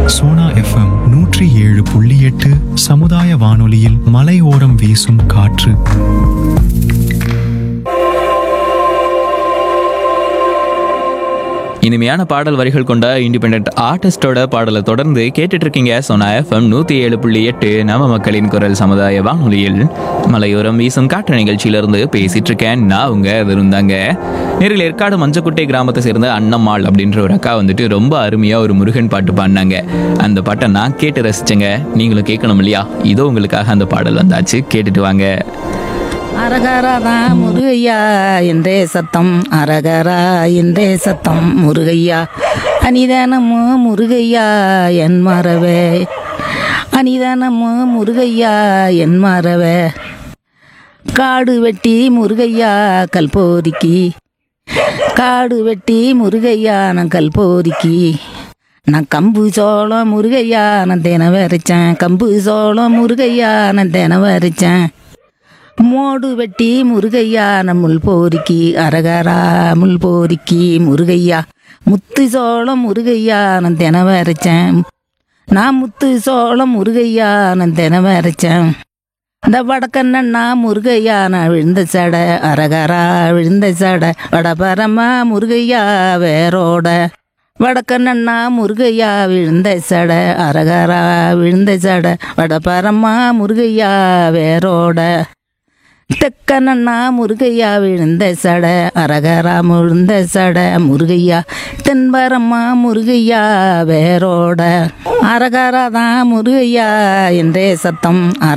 Sona FM 107.8 சமுதாய வானொலியில் மலையோரம் வீசும் காற்று. இனிமையான பாடல் வரிகள் கொண்ட இண்டிபெண்ட் ஆர்டிஸ்டோட பாடலை தொடர்ந்து கேட்டுட்டு இருக்கீங்க. சோனா எஃப்எம் 107.8 நம்ம மக்களின் குரல் சமுதாய வானொலியில் மலையோரம் வீசும் காற்று நிகழ்ச்சியிலிருந்து பேசிட்டு இருக்கேன். நான் உங்க விருந்தாங்க. நேரில் ஏற்காடு மஞ்சக்குட்டை கிராமத்தை சேர்ந்த அண்ணம்மாள் அப்படின்ற ஒரு அக்கா வந்துட்டு ரொம்ப அருமையா ஒரு முருகன் பாட்டு பாடினாங்க. அந்த பாட்டை நான் கேட்டு ரசிச்சேங்க. நீங்களும் கேட்கணும் இல்லையா? இதோ உங்களுக்காக அந்த பாடல் வந்தாச்சு, கேட்டுட்டு வாங்க. அரகரா முருகையா என்றே சத்தம், அரகரா என்றே சத்தம் முருகையா, அனிதானமோ முருகையா என் மறவே, அனிதானமோ முருகையா என் மறவே, காடு வெட்டி முருகையா கல்போதிக்கு, காடு வெட்டி முருகையா நான் கல்போதிக்கு, நான் கம்பு சோளம் முருகையா நான் தினம் வரைச்சேன், கம்பு சோளம் முருகையா நான் தினம் வரைச்சேன், மோடு வெட்டி முருகையா நான் முள் போரிக்கி, அரகரா முள் போரிக்கி முருகையா, முத்து சோளம் முருகையா நான் தினம் வரைச்சேன், நான் முத்து சோளம் முருகையா நான் தினம் வரைச்சேன், இந்த வடக்கண்ணா முருகையா நான் விழுந்த சடை, அரகரா விழுந்த சடை, வடபரமா முருகையா வேரோட, வடக்கண்ணா முருகையா விழுந்த சடை, அரகரா விழுந்த சடை, வடபரமா முருகையா வேரோட, தெக்கண்ணா முருகையா விழுந்த சடை, அரகரா முழுந்த சடை முருகையா, தென்பரமா முருகையா வேரோட, அரகரா தான் முருகையா என்றே சத்தம்,